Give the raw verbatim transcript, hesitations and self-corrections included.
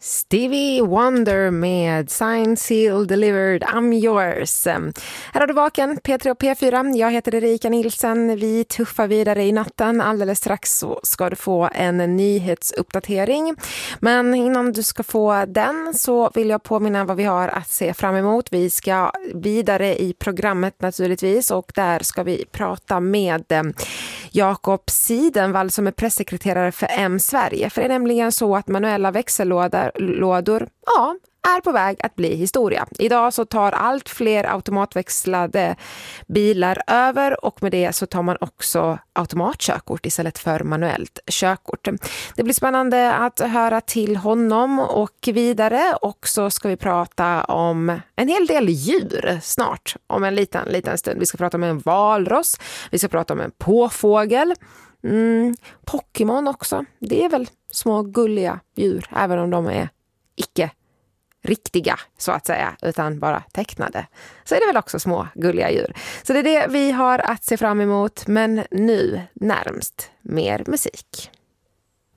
Stevie Wonder med Signed, Sealed, Delivered, I'm yours. Här har du Vaken, P tre och P fyra. Jag heter Erika Nilsen. Vi tuffar vidare i natten. Alldeles strax så ska du få en nyhetsuppdatering. Men innan du ska få den så vill jag påminna vad vi har att se fram emot. Vi ska vidare i programmet naturligtvis, och där ska vi prata med Jakob Sidenvall som är pressekreterare för M Sverige. För det är nämligen så att manuella växellådor lådor, ja, är på väg att bli historia. Idag så tar allt fler automatväxlade bilar över, och med det så tar man också automatkörkort istället för manuellt körkort. Det blir spännande att höra till honom, och vidare och så ska vi prata om en hel del djur snart, om en liten, liten stund. Vi ska prata om en valross, vi ska prata om en påfågel, mm, Pokémon också. Det är väl små gulliga djur, även om de är icke riktiga så att säga, utan bara tecknade, så är det väl också små gulliga djur. Så det är det vi har att se fram emot, men nu närmst mer musik.